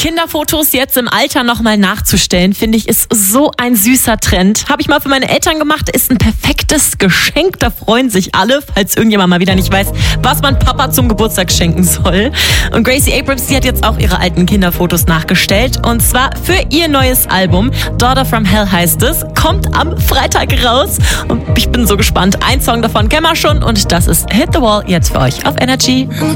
Kinderfotos jetzt im Alter nochmal nachzustellen, finde ich, ist so ein süßer Trend. Habe ich mal für meine Eltern gemacht, ist ein perfektes Geschenk. Da freuen sich alle, falls irgendjemand mal wieder nicht weiß, was man Papa zum Geburtstag schenken soll. Und Gracie Abrams, die hat jetzt auch ihre alten Kinderfotos nachgestellt. Und zwar für ihr neues Album. Daughter from Hell heißt es. Kommt am Freitag raus. Und ich bin so gespannt. Ein Song davon kennen wir schon. Und das ist Hit the Wall jetzt für euch auf Energy.